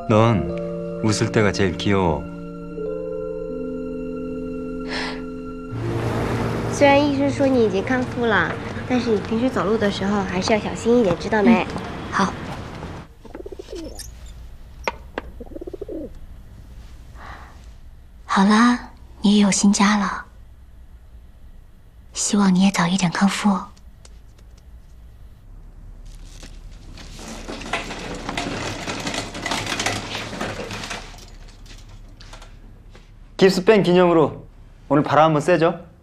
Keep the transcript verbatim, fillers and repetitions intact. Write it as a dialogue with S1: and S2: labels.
S1: 넌 웃을 때가 제일 귀여워.
S2: 虽然医生说你已经康复了，但是你平时走路的时候还是要小心一点，知道没？
S3: 嗯、好。好啦，你也有新家了，希望你也早一点康复哦。
S1: 깁스 뺀 기념으로 오늘 바람 한번 쐬죠.